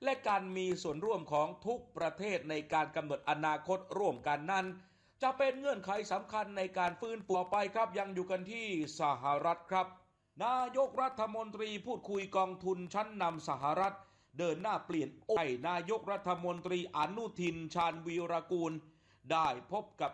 และการมีส่วนร่วมของทุกประเทศในการกำหนดอนาคตร่วมกันนั้นจะเป็นเงื่อนไขสำคัญในการฟื้นฟูไปครับยังอยู่กันที่สหรัฐครับนายกรัฐมนตรีพูดคุยกองทุนชั้นนำสหรัฐเดินหน้าเปลี่ยนนายกรัฐมนตรีอนุทินชาญวีรกูลได้พบกับ